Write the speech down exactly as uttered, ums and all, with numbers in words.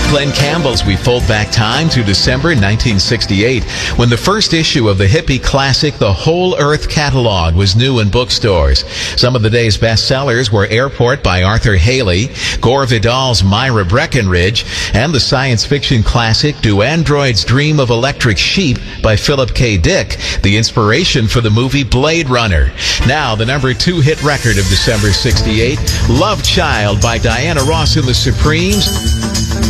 Glenn Campbell's we fold back time to December nineteen sixty-eight, when the first issue of the hippie classic The Whole Earth Catalog was new in bookstores. Some of the day's bestsellers were Airport by Arthur Haley, Gore Vidal's Myra Breckenridge, and the science fiction classic Do Androids Dream of Electric Sheep by Philip K. Dick, the inspiration for the movie Blade Runner. Now, the number two hit record of December sixty-eight, Love Child by Diana Ross and the Supremes.